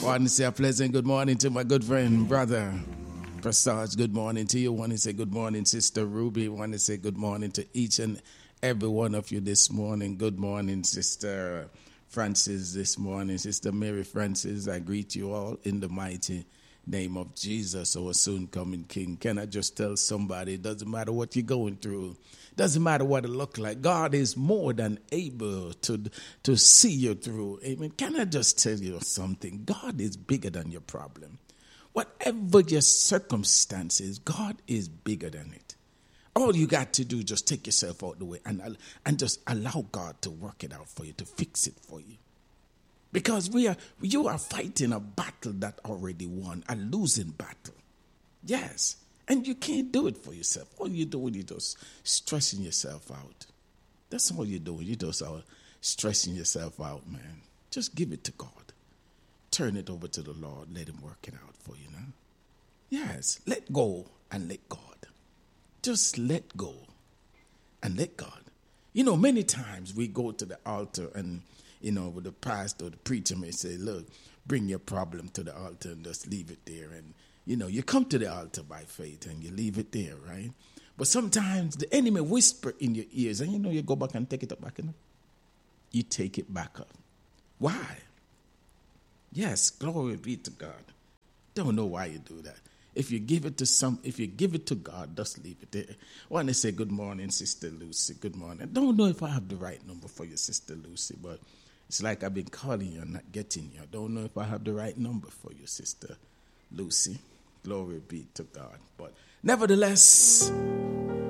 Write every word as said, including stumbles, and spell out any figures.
Want to say a pleasant good morning to my good friend, brother Prasad. Good morning to you. Want to say good morning, Sister Ruby. Want to say good morning to each and every one of you this morning. Good morning, Sister Francis this morning. Sister Mary Francis, I greet you all in the mighty name of Jesus, our soon coming King. Can I just tell somebody, it doesn't matter what you're going through, doesn't matter what it looks like, God is more than able to, to see you through. Amen. Can I just tell you something? God is bigger than your problem. Whatever your circumstances, God is bigger than it. All you got to do, just take yourself out the way and, and just allow God to work it out for you, to fix it for you. Because we are, you are fighting a battle that already won, a losing battle. Yes. And you can't do it for yourself. All you're doing is just stressing yourself out. That's all you're doing. You're just uh, stressing yourself out, man. Just give it to God. Turn it over to the Lord. Let him work it out for you now. Yes. Let go and let God. Just let go and let God. You know, many times we go to the altar and, you know, with the pastor or the preacher may say, look, bring your problem to the altar and just leave it there. And, you know, you come to the altar by faith and you leave it there, right? But sometimes the enemy whisper in your ears and, you know, you go back and take it up back. You know? You take it back up. Why? Yes, glory be to God. Don't know why you do that. If you give it to some, if you give it to God, just leave it there. I want to say good morning, Sister Lucy. Good morning. I don't know if I have the right number for you, Sister Lucy, but it's like I've been calling you and not getting you. I don't know if I have the right number for you, Sister Lucy. Glory be to God. But nevertheless,